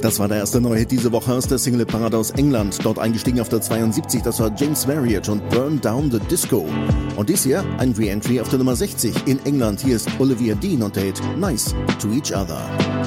Das war der erste neue Hit diese Woche aus der Single-Parade aus England. Dort eingestiegen auf der 72, das war James Marriott und Burn Down the Disco. Und dies hier ein Re-Entry auf der Nummer 60 in England. Hier ist Olivia Dean und der Hit Nice to Each Other.